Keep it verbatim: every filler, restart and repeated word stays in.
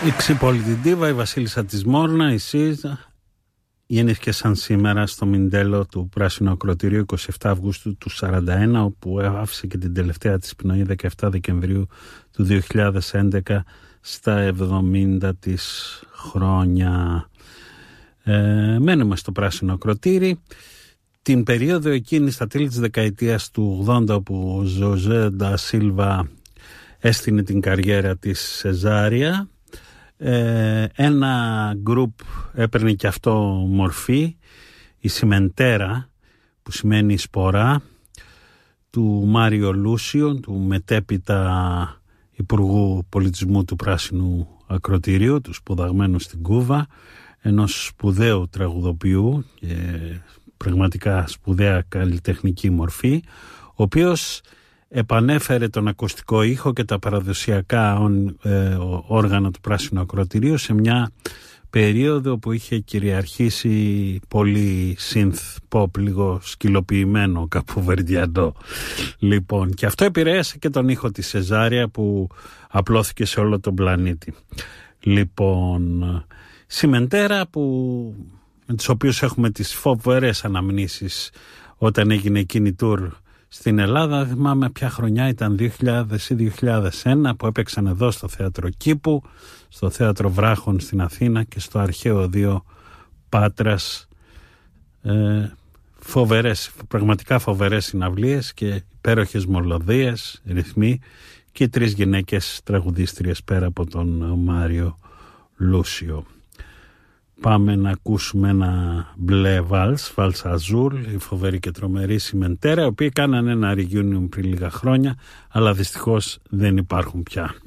Η ξυπόλυτη ντίβα, η βασίλισσα της Μόρνα, η Σίζα, γεννήθηκε σαν σήμερα στο Μιντέλο του Πράσινου Ακροτηρίου εικοστή εβδόμη Αυγούστου του σαράντα ένα, όπου άφησε και την τελευταία της πνοή δεκαεφτά Δεκεμβρίου του δύο χιλιάδες έντεκα στα εβδομήντα της χρόνια. Ε, μένουμε στο Πράσινο Ακροτήρι. Την περίοδο εκείνη, στα τέλη της δεκαετίας του ογδόντα, όπου ο Ζωζέ ντα Σίλβα έστεινε την καριέρα της Σεζάρια, ε, ένα γκρουπ έπαιρνε και αυτό μορφή, η Σιμεντέρα, που σημαίνει σπορά, του Μάριο Λούσιο, του μετέπειτα Υπουργού Πολιτισμού του Πράσινου Ακροτηρίου, του σπουδαγμένου στην Κούβα, ενός σπουδαίου τραγουδοποιού και πραγματικά σπουδαία καλλιτεχνική μορφή, ο οποίος επανέφερε τον ακουστικό ήχο και τα παραδοσιακά ε, όργανα του Πράσινου Ακροτηρίου σε μια περίοδο που είχε κυριαρχήσει πολύ synth pop, λίγο σκυλοποιημένο, κάπου βερντιαντό. Λοιπόν, και αυτό επηρέασε και τον ήχο της Σεζάρια, που απλώθηκε σε όλο τον πλανήτη. Λοιπόν, Σιμεντέρα, που με τους οποίους έχουμε τις φοβερές αναμνήσεις όταν έγινε εκείνη η tour στην Ελλάδα. Θυμάμαι ποια χρονιά ήταν, δύο χιλιάδες ή δύο χιλιάδες ένα, που έπαιξαν εδώ στο Θέατρο Κήπου, στο Θέατρο Βράχων στην Αθήνα και στο Αρχαίο Οδείο Πάτρας. Ε, φοβερές, πραγματικά φοβερές συναυλίες και υπέροχες μολοδίες, ρυθμοί, και τρεις γυναίκες τραγουδίστριες πέρα από τον Μάριο Λούσιο. Πάμε να ακούσουμε ένα μπλε βάλς, βάλς αζούλ, η φοβερή και τρομερή Σιμεντέρα, οι οποίοι κάνανε ένα reunion πριν λίγα χρόνια, αλλά δυστυχώς δεν υπάρχουν πια.